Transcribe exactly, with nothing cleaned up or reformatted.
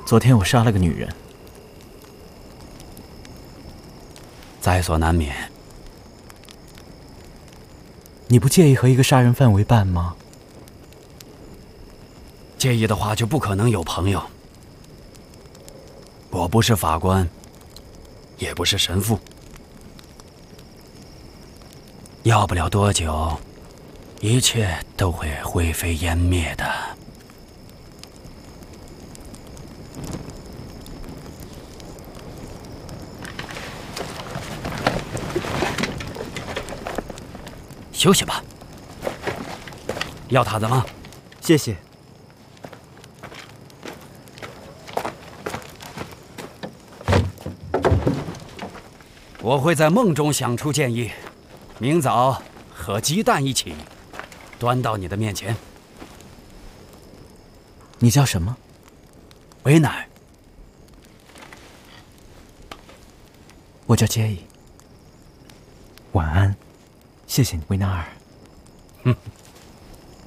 昨天我杀了个女人， 在所难免。 你不介意和一个杀人犯为伴吗？ 介意的话，就不可能有朋友。我不是法官，也不是神父，要不了多久，一切都会灰飞烟灭的。休息吧。要塔子吗？ 谢谢。 我会在梦中想出建议，明早和鸡蛋一起端到你的面前。 你叫什么？ 维乃尔。 我叫杰伊。晚安，谢谢你，维纳尔。 嗯。